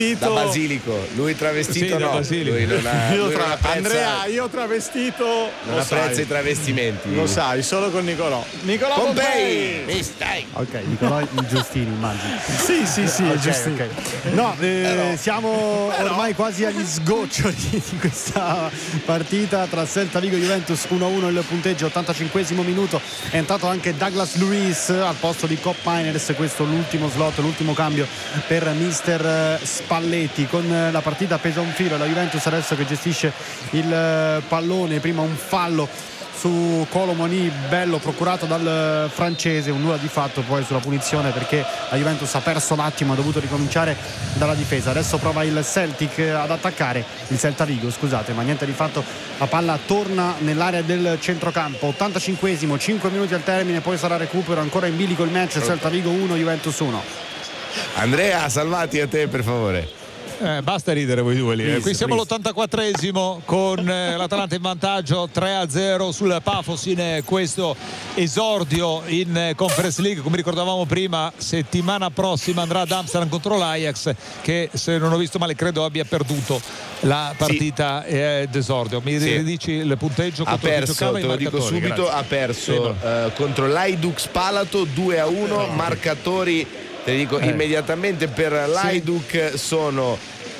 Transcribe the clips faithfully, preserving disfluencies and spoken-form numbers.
Da basilico, lui travestito sì, no, basilico. lui non ha, io lui tra... non apprezza, Andrea, io travestito non lo apprezza sai. i travestimenti. Lo sai, solo con Nicolò. Nicolò Pompei! Pompei! Mi stai? Ok, Nicolò il Giustini, immagino. Sì, sì, sì, Ok, Giustini. ok. No, eh, Però- siamo però- ormai quasi agli sgoccioli di questa partita tra Celta Vigo e Juventus. uno a uno il punteggio, ottantacinquesimo minuto. È entrato anche Douglas Luiz al posto di Cop Miners. Questo l'ultimo slot, l'ultimo cambio per mister Spalletti. Con la partita pesa un filo, la Juventus adesso che gestisce il pallone. Prima un fallo su Colomoni, bello procurato dal francese, un nulla di fatto poi sulla punizione, perché la Juventus ha perso un attimo, ha dovuto ricominciare dalla difesa. Adesso prova il Celtic ad attaccare, il Celta Vigo scusate, ma niente di fatto, la palla torna nell'area del centrocampo. Ottantacinquesimo, cinque minuti al termine, poi sarà recupero, ancora in bilico il match. Celta Vigo uno, Juventus uno. Andrea, salvati a te per favore. Eh, basta ridere voi due lì. Please, Qui siamo please. all'ottantaquattresimo con eh, l'Atalanta in vantaggio tre a zero sul Pafos in eh, questo esordio in eh, Conference League. Come ricordavamo prima, settimana prossima andrà ad Amsterdam contro l'Ajax, che se non ho visto male credo abbia perduto la partita sì. eh, d'esordio. Mi sì. ridici il punteggio? Ha perso, te lo dico subito, grazie. ha perso sì, eh, contro l'Hajduk Spalato due a uno, eh. marcatori, te dico eh. immediatamente per l'Hajduk sì. sono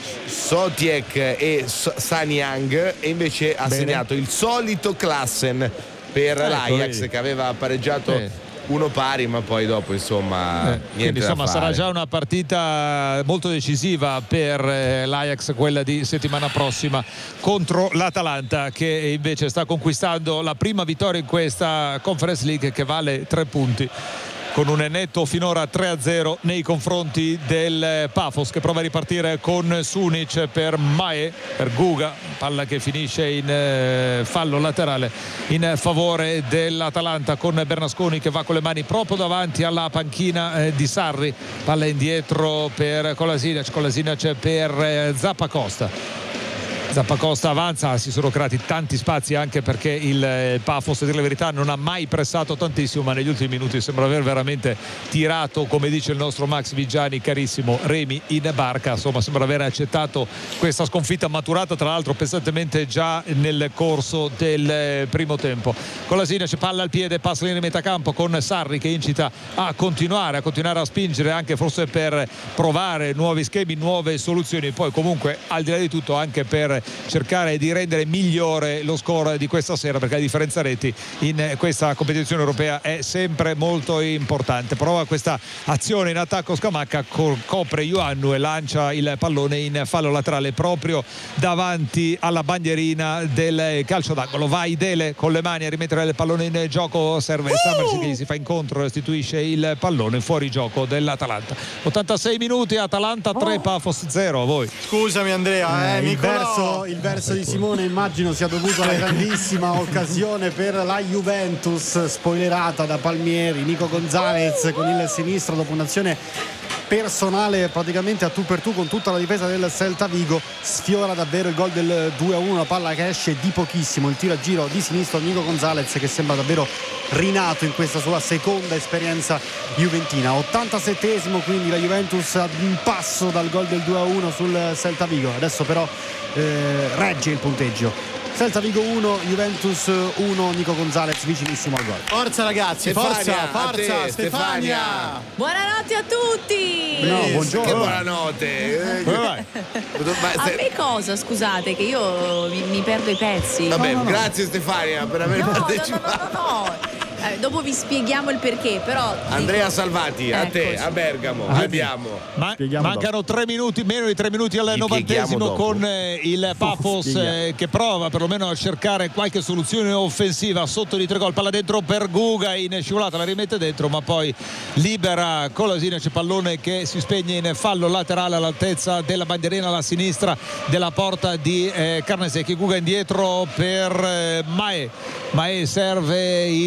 Sotiek e Sanyang, e invece ha Bene. segnato il solito Klassen per ecco, l'Ajax vedi. che aveva pareggiato eh. uno pari, ma poi dopo insomma eh. niente Quindi, insomma da fare. Sarà già una partita molto decisiva per eh, l'Ajax, quella di settimana prossima contro l'Atalanta, che invece sta conquistando la prima vittoria in questa Conference League, che vale tre punti, con un netto finora tre a zero nei confronti del Pafos, che prova a ripartire con Sunic per Mae, per Guga, palla che finisce in eh, fallo laterale in favore dell'Atalanta, con Bernasconi che va con le mani proprio davanti alla panchina eh, di Sarri. Palla indietro per Kolasinac, Kolasinac per eh, Zappacosta. Zappacosta avanza, si sono creati tanti spazi anche perché il Pafos, a dire la verità, non ha mai pressato tantissimo, ma negli ultimi minuti sembra aver veramente tirato, come dice il nostro Max Vigiani, carissimo, remi in barca. Insomma, sembra aver accettato questa sconfitta, maturata tra l'altro pesantemente già nel corso del primo tempo. Kolasinac, palla al piede, passa in metà campo con Sarri che incita a continuare a continuare a spingere, anche forse per provare nuovi schemi, nuove soluzioni, poi comunque al di là di tutto anche per cercare di rendere migliore lo score di questa sera, perché la differenza reti in questa competizione europea è sempre molto importante. Prova questa azione in attacco Scamacca, copre Ioannou e lancia il pallone in fallo laterale proprio davanti alla bandierina del calcio d'angolo. Va Idele con le mani a rimettere il pallone in gioco, serve Summers che gli si fa incontro, restituisce il pallone fuori gioco dell'Atalanta. ottantasei minuti, Atalanta tre, Pafos zero. A voi. Scusami Andrea, eh, il verso Il verso di Simone immagino sia dovuto alla grandissima occasione per la Juventus spoilerata da Palmieri. Nico Gonzalez con il sinistro dopo un'azione personale praticamente a tu per tu con tutta la difesa del Celta Vigo, sfiora davvero il gol del due a uno, la palla che esce di pochissimo, il tiro a giro di sinistro Nico Gonzalez, che sembra davvero rinato in questa sua seconda esperienza juventina. ottantasettesimo, quindi la Juventus ad un passo dal gol del due a uno sul Celta Vigo. Adesso però eh, regge il punteggio. Celta Vigo uno, Juventus uno, Nico Gonzalez vicinissimo al gol. Forza ragazzi, Stefania, forza, forza te, Stefania. Stefania. Buonanotte a tutti. No, Che buongiorno. buonanotte. Come vai? Ma A se- me cosa? Scusate che io mi, mi perdo i pezzi. Vabbè, No, no, no. grazie Stefania per aver No, no, no, partecipato. no, no, no. Eh, dopo vi spieghiamo il perché, però Andrea dico- Salvati, a te, Eccoci. a Bergamo, Ah, abbiamo. Ma, Spieghiamo mancano tre minuti, meno di tre minuti al Li novantesimo, spieghiamo dopo. con eh, il Pafos Spieghiamo. eh, che prova perlomeno a cercare qualche soluzione offensiva sotto di tre gol. Palla dentro per Guga, in scivolata la rimette dentro, ma poi libera Kolasinac, pallone che si spegne in fallo laterale all'altezza della bandierina alla sinistra della porta di eh, Carnesecchi. Guga indietro per eh, Mae. Mae serve il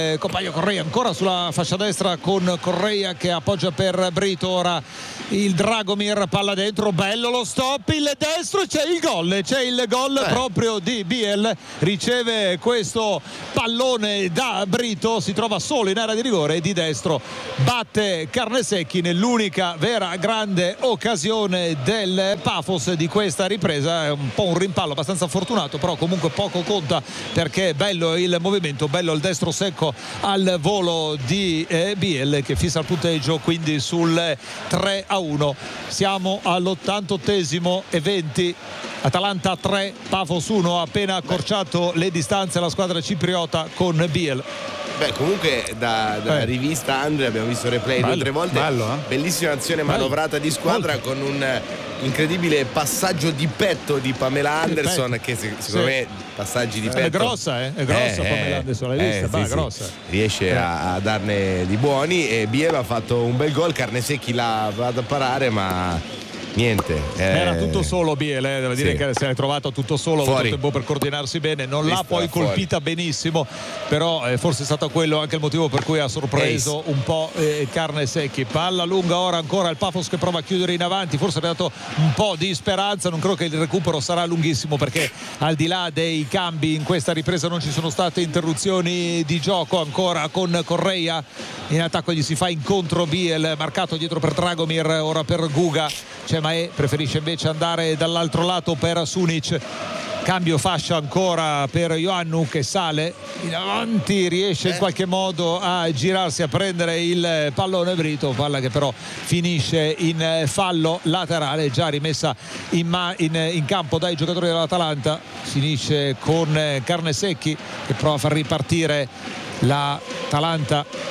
il compagno Correa ancora sulla fascia destra con Correa che appoggia per Brito. Ora il Dragomir, palla dentro, bello lo stop, il destro, c'è il gol, c'è il gol eh. proprio di Biel, riceve questo pallone da Brito, si trova solo in area di rigore e di destro batte Carnesecchi nell'unica vera grande occasione del Pafos di questa ripresa. È un po' un rimpallo abbastanza fortunato, però comunque poco conta perché è bello il movimento, bello il destro secco al volo di eh, Biel che fissa il punteggio quindi sul tre a uno. Siamo all'ottantottesimo e venti, Atalanta tre, Pafos uno, ha appena accorciato le distanze la squadra cipriota con Biel. Beh, comunque da, da eh. rivista Andre abbiamo visto replay bello, due o tre volte. Bello, eh? Bellissima azione bello. manovrata di squadra Molto. con un incredibile passaggio di petto di Pamela Anderson che se, secondo sì. me passaggi di petto è grossa, eh? è grossa eh, Pamela Anderson, l'hai vista? Eh, bah, sì, grossa. Sì. Riesce eh. a, a darne di buoni e Biel ha fatto un bel gol, Carnesecchi l'ha vado a parare ma niente, eh. era tutto solo Biel, eh. devo dire sì. che se l'è trovato tutto solo, ha avuto tempo per coordinarsi bene, non l'ha poi colpita fuori. benissimo, però eh, forse è stato quello anche il motivo per cui ha sorpreso Ace. un po' eh, Carnesecchi. Palla lunga ora ancora il Pafos che prova a chiudere in avanti, forse ha dato un po' di speranza, non credo che il recupero sarà lunghissimo perché al di là dei cambi in questa ripresa non ci sono state interruzioni di gioco. Ancora con Correa in attacco, gli si fa incontro Biel, marcato dietro per Dragomir, ora per Guga, c'è Mae, preferisce invece andare dall'altro lato per Sunic. Cambio fascia ancora per Ioannou che sale in avanti, riesce in qualche modo a girarsi, a prendere il pallone Brito, palla che però finisce in fallo laterale, già rimessa in, ma- in, in campo dai giocatori dell'Atalanta. Finisce con Carnesecchi che prova a far ripartire l'Atalanta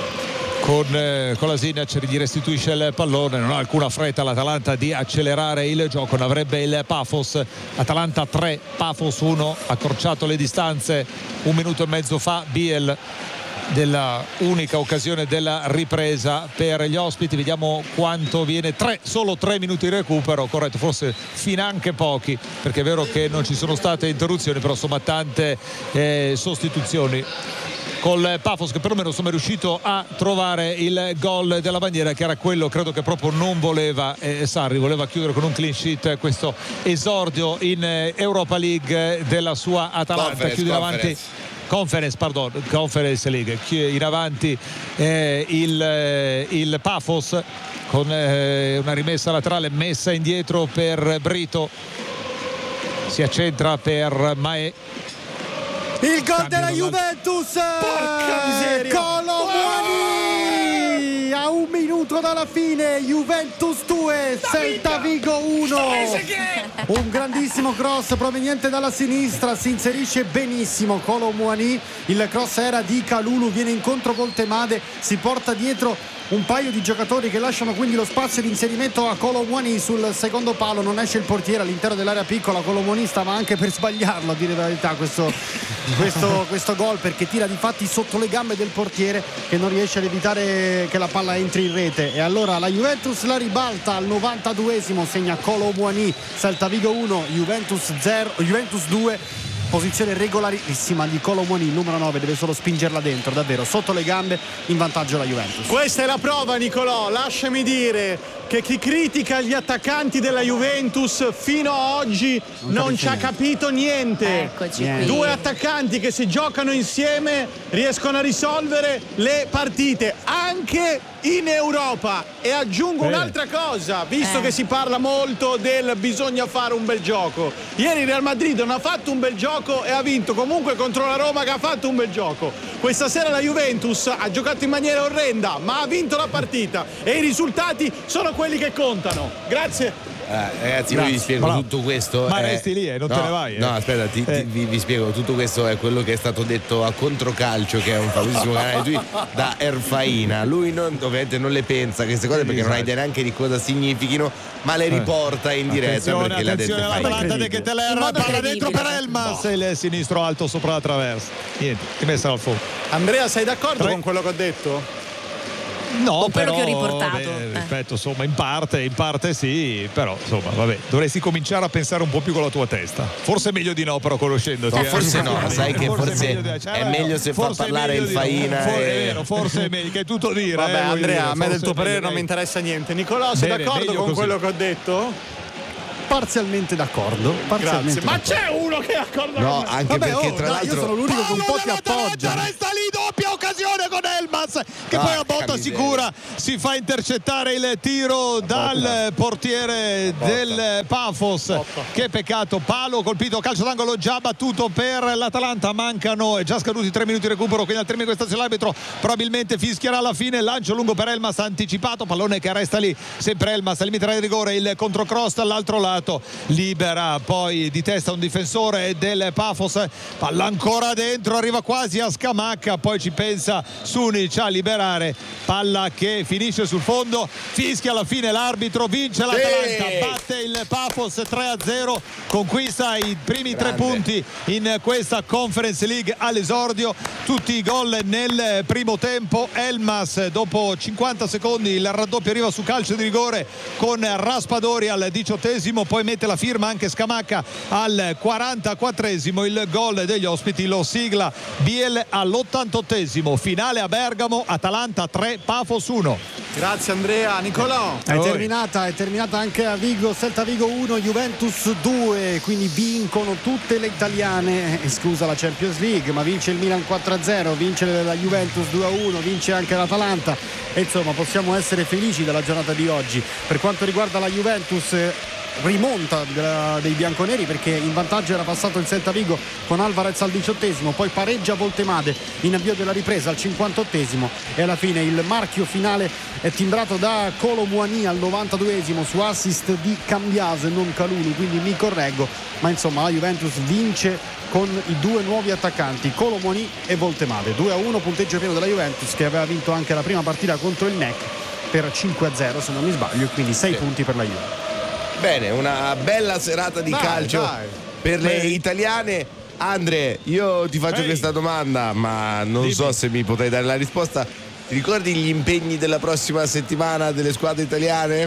con eh, Kolasinac, gli restituisce il pallone, non ha alcuna fretta l'Atalanta di accelerare il gioco, ne avrebbe il Pafos. Atalanta tre, Pafos uno, accorciato le distanze un minuto e mezzo fa Biel della unica occasione della ripresa per gli ospiti. Vediamo quanto viene, tre, solo tre minuti di recupero, corretto, forse finanche pochi perché è vero che non ci sono state interruzioni, però insomma tante eh, sostituzioni col Pafos che perlomeno insomma è riuscito a trovare il gol della bandiera, che era quello credo che proprio non voleva eh, Sarri, voleva chiudere con un clean sheet questo esordio in eh, Europa League della sua Atalanta. Conference, chiude conference. avanti Conference, pardon, Conference League, in avanti eh, il, eh, il Pafos con eh, una rimessa laterale messa indietro per Brito, si accentra per Mae. Il gol della Juventus, porca miseria, Kolo Muani a un minuto dalla fine, Juventus due, Celta Vigo uno. Un grandissimo cross proveniente dalla sinistra, si inserisce benissimo Kolo Muani, il cross era di Kalulu, viene incontro col Temade, si porta dietro un paio di giocatori che lasciano quindi lo spazio di inserimento a Kolo Muani sul secondo palo, non esce il portiere all'interno dell'area piccola. Kolo Muani stava anche per sbagliarlo, a dire la verità, questo, questo, questo gol, perché tira di fatti sotto le gambe del portiere che non riesce ad evitare che la palla entri in rete, e allora la Juventus la ribalta al novantaduesimo, segna Kolo Muani. Celta Vigo uno, Juventus zero, Juventus due. Posizione regolarissima di Kolo Muani, il numero nove, deve solo spingerla dentro, davvero sotto le gambe, in vantaggio la Juventus. Questa è la prova, Nicolò, lasciami dire che chi critica gli attaccanti della Juventus fino ad oggi non, non ci ha capito niente. Eccoci niente. qui. Due attaccanti che se giocano insieme riescono a risolvere le partite anche in Europa. E aggiungo eh. un'altra cosa, visto eh. che si parla molto del bisogna fare un bel gioco. Ieri il Real Madrid non ha fatto un bel gioco e ha vinto comunque contro la Roma, che ha fatto un bel gioco. Questa sera la Juventus ha giocato in maniera orrenda, ma ha vinto la partita e i risultati sono quelli che contano. Grazie. Eh, ragazzi, io vi spiego Bravo. tutto questo. Ma eh, resti lì e eh, non no, te ne vai. Eh. No, aspetta, ti, ti, eh. vi, vi spiego. Tutto questo è quello che è stato detto a Controcalcio, che è un famosissimo canale Twitch, da Erfaina. Lui non, ovviamente non le pensa queste cose perché non ha idea neanche di cosa significhino, ma le riporta in diretta attenzione, perché attenzione, le ha dette l'Atalanta De Ketelaere, palla dentro per Elmas, il sinistro alto sopra la traversa. Niente, rimessa al fondo. Andrea, sei d'accordo Tre. con quello che ho detto? No, o quello però, che ho riportato. Beh, eh. ripeto, insomma, in parte, in parte sì, però insomma, vabbè, dovresti cominciare a pensare un po' più con la tua testa. Forse è meglio di no, però conoscendoti. No, eh. forse no, sai che Forse forse è meglio, di- cioè, è no, meglio se fa forse è parlare meglio il di no. Faina For- e- È vero, forse è meglio, che è tutto dire. Vabbè, eh, voglio Andrea, dire, a me del forse tuo è parere meglio, non mi dai. interessa niente. Nicolò, sei Bene, d'accordo meglio con così. quello che ho detto? Parzialmente d'accordo. Parzialmente Grazie. Ma d'accordo. c'è uno che è d'accordo No, con me? anche Vabbè, perché oh, tra dai, l'altro io sono l'unico che un po' ti appoggia. Resta lì, doppia occasione con Elmas che Ah, poi a botta miseria. sicura si fa intercettare il tiro dal portiere del Pafos. Che peccato, palo colpito, calcio d'angolo già battuto per l'Atalanta, mancano e già scaduti tre minuti di recupero, quindi al termine di questa azione l'arbitro probabilmente fischierà alla fine. Lancio lungo per Elmas anticipato, pallone che resta lì, sempre Elmas al limite di rigore, il controcross dall'altro lato, libera poi di testa un difensore del Pafos, palla ancora dentro, arriva quasi a Scamacca, poi ci pensa Sunic a liberare, palla che finisce sul fondo, fischia alla fine l'arbitro, vince l'Atalanta, Sì. batte il Pafos tre a zero, conquista i primi tre Grande. punti in questa Conference League all'esordio, tutti i gol nel primo tempo. Elmas dopo cinquanta secondi il raddoppio arriva su calcio di rigore con Raspadori al diciottesimo, poi mette la firma anche Scamacca al quarantaquattresimo, il gol degli ospiti lo sigla Biel all'ottantottesimo. Finale a Bergamo, Atalanta tre, Pafos uno. Grazie Andrea. Nicolò. È Poi. terminata, è terminata anche a Vigo, Celta Vigo uno, Juventus due, quindi vincono tutte le italiane, esclusa la Champions League, ma vince il Milan quattro a zero, vince la Juventus due a uno, vince anche l'Atalanta e insomma possiamo essere felici della giornata di oggi. Per quanto riguarda la Juventus, rimonta della- dei bianconeri, perché in vantaggio era passato il Celta Vigo con Alvarez al diciottesimo, poi pareggia Voltemade in avvio della ripresa al cinquantottesimo e alla fine il marchio finale è timbrato da Kolo Muani al novantaduesimo su assist di Cambiase, non Calulu, quindi mi correggo, ma insomma la Juventus vince con i due nuovi attaccanti Kolo Muani e Voltemade. Due a uno, punteggio pieno della Juventus, che aveva vinto anche la prima partita contro il N E C per cinque a zero se non mi sbaglio, e quindi sei punti per la Juve. Bene, una bella serata di Dai, calcio dai. per le Beh. italiane. Andre, io ti faccio Ehi. questa domanda, ma non Dimmi. so se mi potrai dare la risposta. Ti ricordi gli impegni della prossima settimana delle squadre italiane?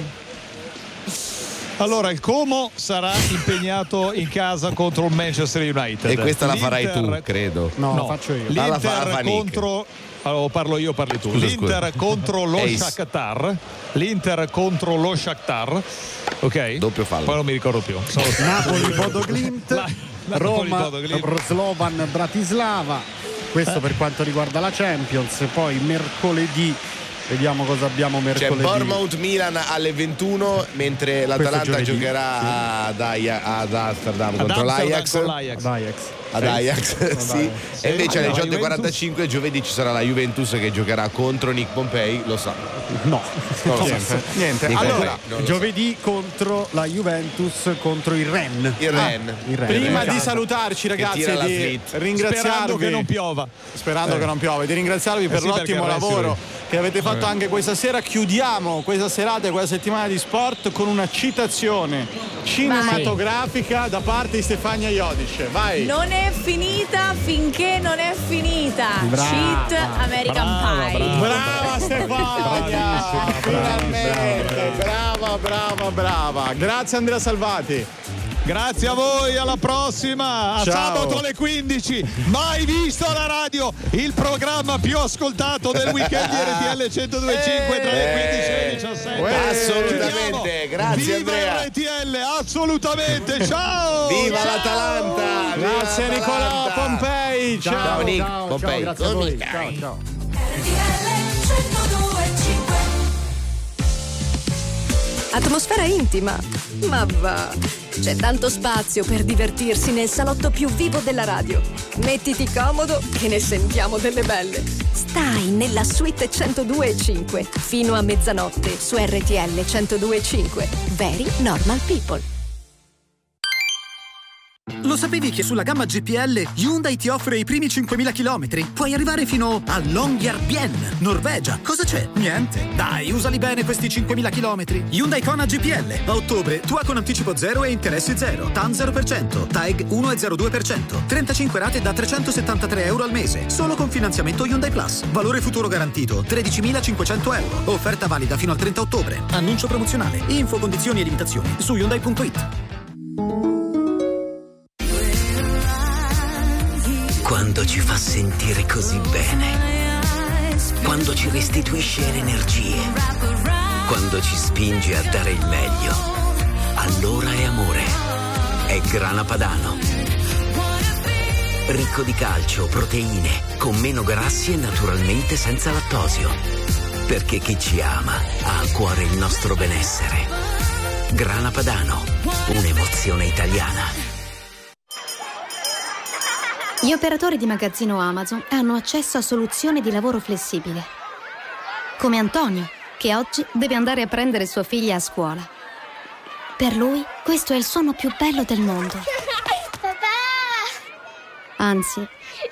Allora il Como sarà impegnato in casa contro il Manchester United E questa la farai tu, L'Inter- credo. No, No, la faccio io. Ah, la fa- L'Inter fa Nick. contro allora, parlo io, parli tu. Scusa, L'Inter scusa. contro lo Ace. Shakhtar. L'Inter contro lo Shakhtar. Ok? Doppio fallo. Poi non mi ricordo più. Sono- Napoli Bodo Glimt, La- Napoli, Roma Bodo Glimt. Slovan Bratislava. Questo per quanto riguarda la Champions. Poi mercoledì vediamo cosa abbiamo C'è mercoledì. Bournemouth Milan alle ventuno, mentre l'Atalanta giovedì, giocherà ad, Aia- ad Amsterdam Ad contro Amsterdam l'Ajax. con l'Ajax. Ad Ajax. Ad Ajax, sì. E invece alle la diciotto e Juventus. quarantacinque giovedì ci sarà la Juventus che giocherà contro Nick Pompei, lo sa. No. Non lo sa. Niente, niente. Nick Allora, Pompei, non lo sa. Giovedì contro la Juventus contro il Rennes. Il Ren. Il Rennes. prima In di casa. salutarci ragazzi tira e la di slit. ringraziarvi, Sperando che non piova. sperando Eh. che non piove, di ringraziarvi per sì, l'ottimo perché resti lavoro lui. che avete fatto anche questa sera. Chiudiamo questa serata e questa settimana di sport con una citazione cinematografica da parte di Stefania Iodice. Vai. Non è finita finché non è finita. Brava. Cheat American Brava, Pie. brava. Brava Stefania, finalmente, brava, brava, brava. Grazie Andrea Salvati. Grazie a voi, alla prossima. A Ciao. sabato alle quindici. Mai visto alla radio, il programma più ascoltato del weekend di R T L centodue e cinque tra le quindici e le diciassette. Eh, assolutamente, Chiudiamo. grazie Viva Andrea. R T L, assolutamente. Ciao. Viva Ciao. l'Atalanta! Viva Grazie Nicolò l'Atalanta! Pompei. Ciao. Ciao, Nick. Ciao, Pompei. ciao, grazie a Come voi. stai? Ciao, ciao. R T L centodue e cinque. Atmosfera intima. Ma va. C'è tanto spazio per divertirsi nel salotto più vivo della radio. Mettiti comodo che ne sentiamo delle belle. Stai nella suite centodue e cinque fino a mezzanotte su R T L centodue e cinque. Very Normal People. Lo Lo sapevi che sulla gamma G P L Hyundai ti offre i primi cinquemila chilometri? Puoi arrivare fino a Longyearbyen, Norvegia. Cosa c'è? Niente. Dai, usali bene questi cinquemila chilometri. Hyundai Kona G P L. A ottobre, tua con anticipo zero e interessi zero. T A N zero per cento. T A E G uno virgola zero due per cento. trentacinque rate da trecentosettantatré euro al mese. Solo con finanziamento Hyundai Plus. Valore futuro garantito tredicimilacinquecento euro. Offerta valida fino al trenta ottobre. Annuncio promozionale. Info, condizioni e limitazioni su Hyundai punto it. Quando ci fa sentire così bene, quando ci restituisce energie, quando ci spinge a dare il meglio, allora è amore. È Grana Padano. Ricco di calcio, proteine, con meno grassi e naturalmente senza lattosio. Perché chi ci ama ha a cuore il nostro benessere. Grana Padano, un'emozione italiana. Gli operatori di magazzino Amazon hanno accesso a soluzioni di lavoro flessibile. Come Antonio, che oggi deve andare a prendere sua figlia a scuola. Per lui, questo è il suono più bello del mondo. Anzi,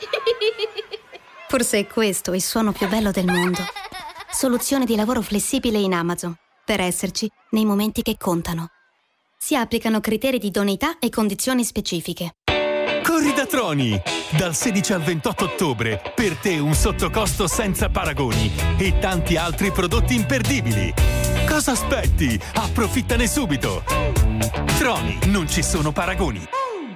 forse è questo il suono più bello del mondo. Soluzione di lavoro flessibile in Amazon, per esserci nei momenti che contano. Si applicano criteri di idoneità e condizioni specifiche. Corri da Troni! Dal sedici al ventotto ottobre, per te un sottocosto senza paragoni e tanti altri prodotti imperdibili. Cosa aspetti? Approfittane subito! Troni, non ci sono paragoni.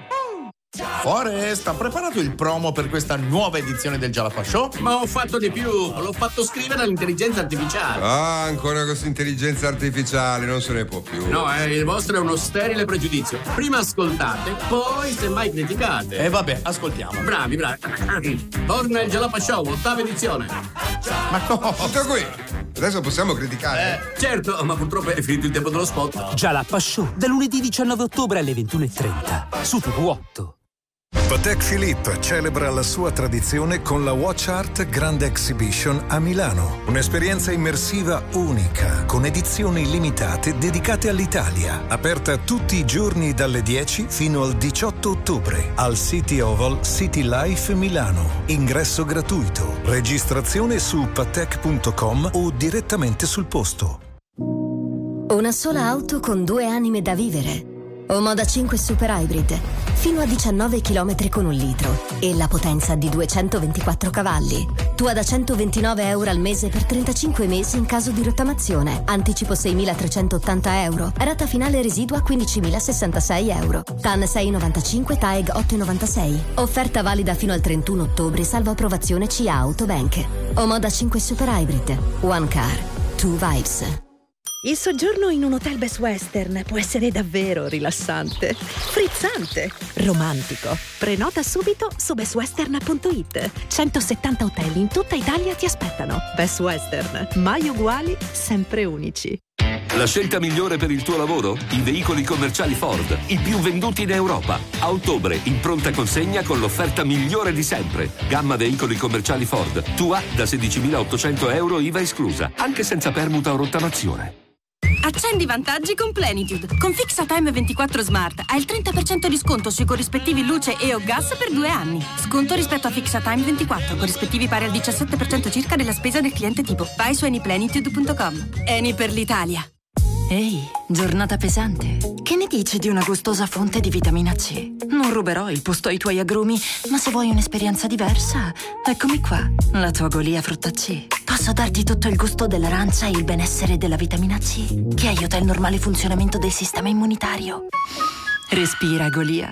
Forest, ha preparato il promo per questa nuova edizione del Jalapa Show? Ma ho fatto di più, l'ho fatto scrivere all'intelligenza artificiale. Ah, ancora questa intelligenza artificiale, non se ne può più. No, eh, il vostro è uno sterile pregiudizio. Prima ascoltate, poi semmai criticate. E eh, vabbè, ascoltiamo. Bravi, bravi. Torna il Jalapa Show, ottava edizione. Ma no, tutto qui. Adesso possiamo criticare. Eh, certo, ma purtroppo è finito il tempo dello spot. Jalapa Show, da lunedì diciannove ottobre alle ventuno e trenta, su T V otto. Patek Philippe celebra la sua tradizione con la Watch Art Grand Exhibition a Milano. Un'esperienza immersiva unica, con edizioni limitate dedicate all'Italia. Aperta tutti i giorni dalle dieci fino al diciotto ottobre al City Oval City Life Milano. Ingresso gratuito. Registrazione su patek punto com o direttamente sul posto. Una sola auto con due anime da vivere. Omoda cinque Super Hybrid, fino a diciannove chilometri con un litro e la potenza di duecentoventiquattro cavalli. Tua da centoventinove euro al mese per trentacinque mesi in caso di rottamazione. Anticipo seimilatrecentottanta euro. Rata finale residua quindicimilasessantasei euro. T A N sei virgola novantacinque, T A E G otto virgola novantasei. Offerta valida fino al trentuno ottobre, salvo approvazione C A Autobank. Omoda cinque Super Hybrid. One car, two vibes. Il soggiorno in un hotel Best Western può essere davvero rilassante, frizzante, romantico. Prenota subito su best western punto it. centosettanta hotel in tutta Italia ti aspettano. Best Western, mai uguali, sempre unici. La scelta migliore per il tuo lavoro? I veicoli commerciali Ford, i più venduti in Europa. A ottobre, in pronta consegna con l'offerta migliore di sempre. Gamma veicoli commerciali Ford. Tua da sedicimilaottocento euro I V A esclusa, anche senza permuta o rottamazione. Accendi i vantaggi con Plenitude. Con FixaTime ventiquattro Smart hai il trenta per cento di sconto sui corrispettivi luce e o gas per due anni. Sconto rispetto a FixaTime ventiquattro, corrispettivi pari al diciassette per cento circa della spesa del cliente tipo. Vai su anyplenitude punto com. Eni per l'Italia. Ehi, giornata pesante. Che ne dici di una gustosa fonte di vitamina C? Non ruberò il posto ai tuoi agrumi, ma se vuoi un'esperienza diversa, eccomi qua, la tua Golia frutta C. Posso darti tutto il gusto dell'arancia e il benessere della vitamina C, che aiuta il normale funzionamento del sistema immunitario. Respira, Golia.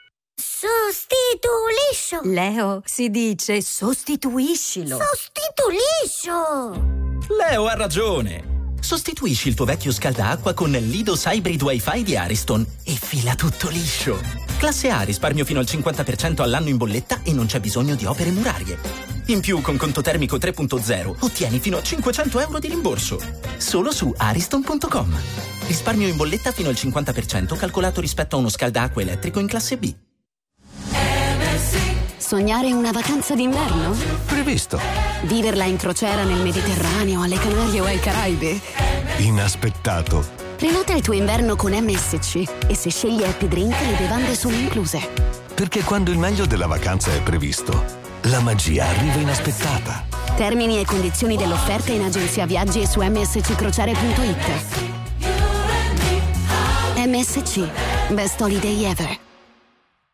Sostituiscio. Leo, si dice sostituiscilo. Sostituiscio. Leo ha ragione. Sostituisci il tuo vecchio scaldaacqua con l'Idos Hybrid Wi-Fi di Ariston e fila tutto liscio. Classe A, risparmio fino al cinquanta per cento all'anno in bolletta e non c'è bisogno di opere murarie. In più, con conto termico tre punto zero, ottieni fino a cinquecento euro di rimborso. Solo su ariston punto com. Risparmio in bolletta fino al cinquanta per cento calcolato rispetto a uno scaldaacqua elettrico in classe B. Sognare una vacanza d'inverno? Previsto. Viverla in crociera nel Mediterraneo, alle Canarie o ai Caraibi? Inaspettato. Prenota il tuo inverno con M S C e se scegli Happy Drink le bevande sono incluse. Perché quando il meglio della vacanza è previsto, la magia arriva inaspettata. Termini e condizioni dell'offerta in agenzia viaggi e su m s c crociere punto i t. M S C, best holiday ever.